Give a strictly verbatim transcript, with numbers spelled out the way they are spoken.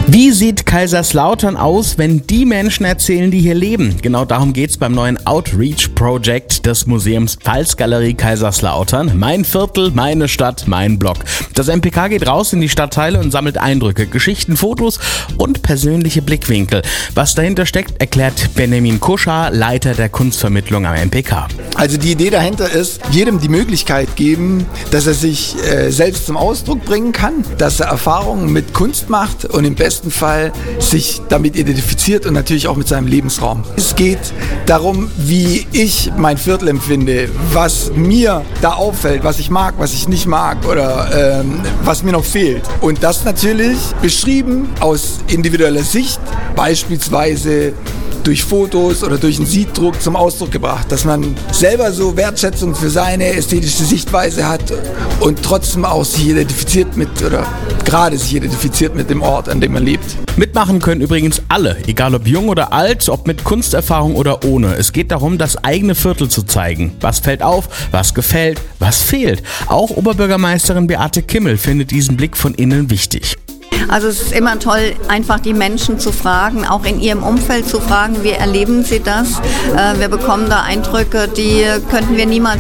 Wie sieht Kaiserslautern aus, wenn die Menschen erzählen, die hier leben? Genau darum geht's beim neuen Outreach-Projekt des Museums Pfalzgalerie Kaiserslautern. Mein Viertel, meine Stadt, mein Blog. Das M P K geht raus in die Stadtteile und sammelt Eindrücke, Geschichten, Fotos und persönliche Blickwinkel. Was dahinter steckt, erklärt Benjamin Kuschar, Leiter der Kunstvermittlung am M P K. Also die Idee dahinter ist, jedem die Möglichkeit geben, dass er sich äh, selbst zum Ausdruck bringen kann, dass er Erfahrungen mit Kunst macht und im besten Fall sich damit identifiziert und natürlich auch mit seinem Lebensraum. Es geht darum, wie ich mein Viertel empfinde, was mir da auffällt, was ich mag, was ich nicht mag oder ähm, was mir noch fehlt. Und das natürlich beschrieben aus individueller Sicht, beispielsweise durch Fotos oder durch einen Sieddruck zum Ausdruck gebracht, dass man selber so Wertschätzung für seine ästhetische Sichtweise hat und trotzdem auch sich identifiziert mit oder gerade sich identifiziert mit dem Ort, an dem man lebt. Mitmachen können übrigens alle, egal ob jung oder alt, ob mit Kunsterfahrung oder ohne. Es geht darum, das eigene Viertel zu zeigen. Was fällt auf, was gefällt, was fehlt. Auch Oberbürgermeisterin Beate Kimmel findet diesen Blick von innen wichtig. Also es ist immer toll, einfach die Menschen zu fragen, auch in ihrem Umfeld zu fragen, wie erleben sie das? Wir bekommen da Eindrücke, die könnten wir niemals